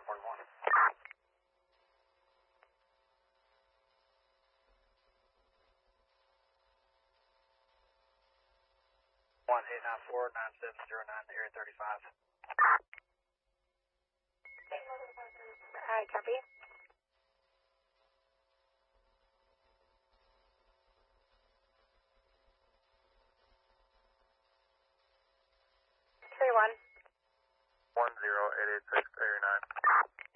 report 1. 1-894-9709, Area 35. Hi, copy. Three one. 10886, Area 9.